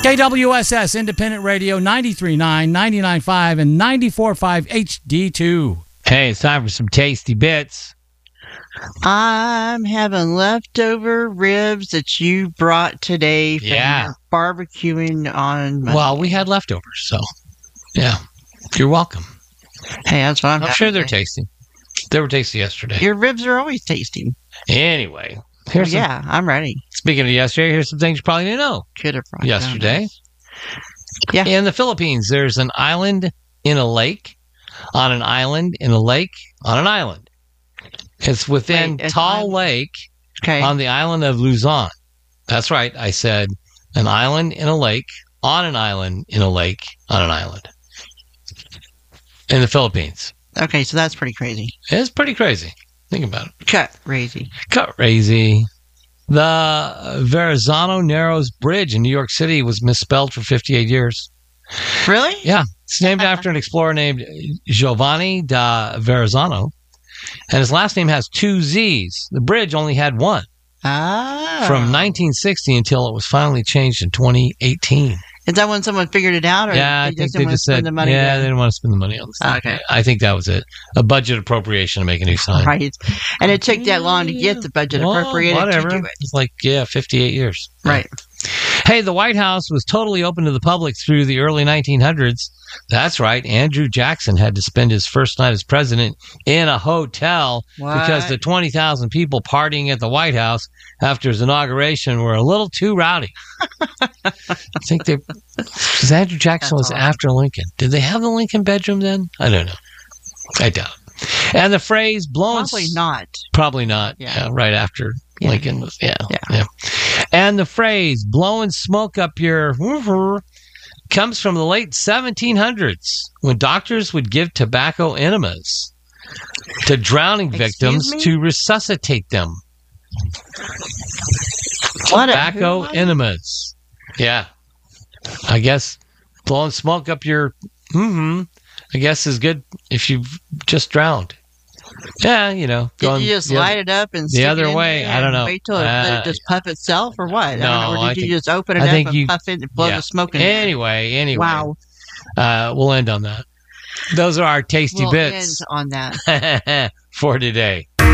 KWSS Independent Radio 93.9, 99.5, and 94.5 HD2. Hey, it's time for some tasty bits. I'm having leftover ribs that you brought today from your barbecuing on Monday. Well, we had leftovers, so yeah. You're welcome. Hey, that's what I'm sure they're tasty. They were tasty yesterday. Your ribs are always tasty. Anyway, I'm ready. Speaking of yesterday, here's some things you probably didn't know. Could have brought yesterday. Yeah. In the Philippines, there's an island in a lake, on an island in a lake, on an island. It's within Taal Lake on the island of Luzon. That's right. I said an island in a lake, on an island in a lake, on an island. In the Philippines. Okay, so that's pretty crazy. It's pretty crazy. Think about it. Crazy. The Verrazano Narrows Bridge in New York City was misspelled for 58 years. Really? Yeah. It's named after an explorer named Giovanni da Verrazano. And his last name has 2 Z's. The bridge only had 1. From 1960 until it was finally changed in 2018. Is that when someone figured it out? Or I think they just said, they didn't want to spend the money on this. Okay. I think that was it. A budget appropriation to make a new sign. Right. And it took that long to get the budget appropriated whatever. to do it. It's like, 58 years. Right. Hey, the White House was totally open to the public through the early 1900s. That's right. Andrew Jackson had to spend his first night as president in a hotel because the 20,000 people partying at the White House after his inauguration were a little too rowdy. I think because Andrew Jackson was after Lincoln. Did they have the Lincoln bedroom then? I don't know. I doubt it. And the phrase blowing... Probably not. Yeah, right after Lincoln was... Yeah. And the phrase blowing smoke up your... comes from the late 1700s when doctors would give tobacco enemas to drowning victims to resuscitate them. Tobacco enemas. Yeah. I guess blowing smoke up your I guess is good if you've just drowned. Yeah, Did you just light it up and the other way? I don't know. Wait till it just puff itself or what? No, or did you just open it up and puff it and blow the smoke in Anyway. Wow. We'll end on that. Those are our tasty bits. End on that for today.